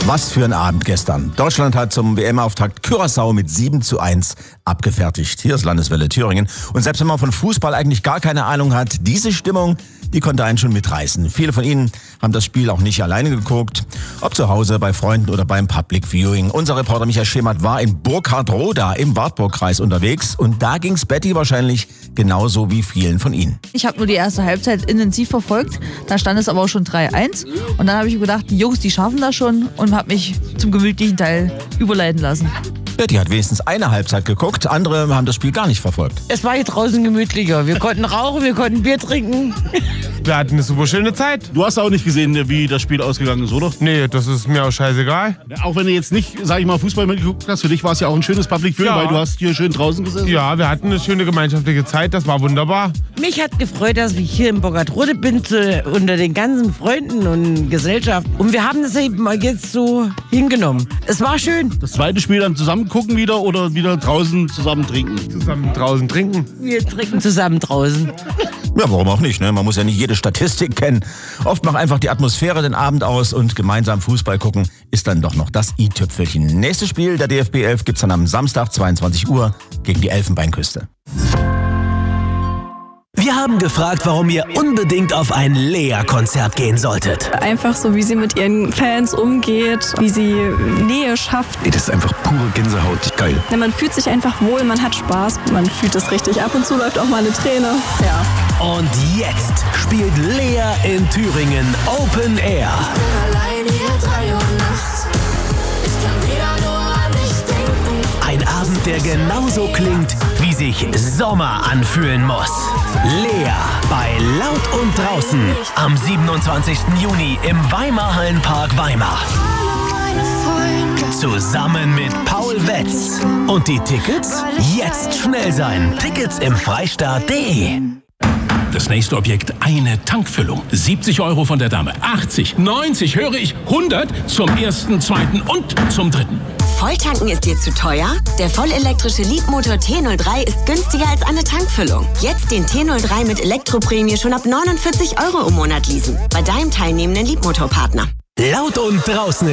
Was für ein Abend gestern. Deutschland hat zum WM-Auftakt Curaçao mit 7:1 abgefertigt. Hier ist Landeswelle Thüringen. Und selbst wenn man von Fußball eigentlich gar keine Ahnung hat, diese Stimmung, die konnte einen schon mitreißen. Viele von Ihnen haben das Spiel auch nicht alleine geguckt. Ob zu Hause, bei Freunden oder beim Public Viewing. Unser Reporter Michael Schemert war in Burkhardroda im Wartburgkreis unterwegs. Und da ging's Betty wahrscheinlich genauso wie vielen von Ihnen. Ich habe nur die erste Halbzeit intensiv verfolgt. Da stand es aber auch schon 3:1. Und dann habe ich mir gedacht, die Jungs, die schaffen das schon. Und habe mich zum gemütlichen Teil überleiten lassen. Betty hat wenigstens eine Halbzeit geguckt. Andere haben das Spiel gar nicht verfolgt. Es war hier draußen gemütlicher. Wir konnten rauchen, wir konnten Bier trinken. Wir hatten eine super schöne Zeit. Du hast auch nicht gesehen, wie das Spiel ausgegangen ist, oder? Nee, das ist mir auch scheißegal. Auch wenn du jetzt nicht, sag ich mal, Fußball mitgeguckt hast, für dich war es ja auch ein schönes Public Viewing, Ja. weil du hast hier schön draußen gesessen. Ja, wir hatten eine schöne gemeinschaftliche Zeit, das war wunderbar. Mich hat gefreut, dass ich hier in Burkhardroda bin, unter den ganzen Freunden und Gesellschaft. Und wir haben das eben mal jetzt so hingenommen. Es war schön. Das zweite Spiel dann zusammen gucken wieder oder wieder draußen zusammen trinken? Zusammen draußen trinken. Wir trinken zusammen draußen. Ja, warum auch nicht, ne? Man muss ja nicht jede Statistik kennen. Oft macht einfach die Atmosphäre den Abend aus und gemeinsam Fußball gucken ist dann doch noch das i-Tüpfelchen. Nächstes Spiel der DFB 11 gibt's dann am Samstag 22 Uhr gegen die Elfenbeinküste. Wir haben gefragt, warum ihr unbedingt auf ein Lea-Konzert gehen solltet. Einfach so, wie sie mit ihren Fans umgeht, wie sie Nähe schafft. Das ist einfach pure Gänsehaut. Geil. Ja, man fühlt sich einfach wohl, man hat Spaß, man fühlt es richtig. Ab und zu läuft auch mal eine Träne. Ja. Und jetzt spielt Lea in Thüringen Open Air. Ein Abend, der genauso klingt, wie sich Sommer anfühlen muss. Lea bei Laut und Draußen am 27. Juni im Weimar-Hallenpark Weimar. Zusammen mit Paul Wetz. Und die Tickets? Jetzt schnell sein. Tickets im Freistaat.de. Das nächste Objekt, eine Tankfüllung. 70 € von der Dame, 80, 90, höre ich, 100 zum ersten, zweiten und zum dritten. Volltanken ist dir zu teuer? Der vollelektrische Leapmotor T03 ist günstiger als eine Tankfüllung. Jetzt den T03 mit Elektroprämie schon ab 49 € im Monat leasen. Bei deinem teilnehmenden Leapmotor-Partner. Laut und Draußen